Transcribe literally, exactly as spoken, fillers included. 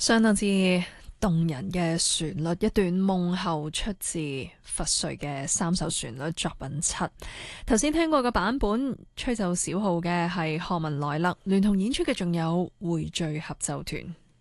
相當之動人嘅旋律，一段夢後出自佛瑞嘅三首旋律作品七。頭先聽過嘅版本，吹奏小號嘅係賀文萊勒，聯同演出嘅仲有匯聚合奏團。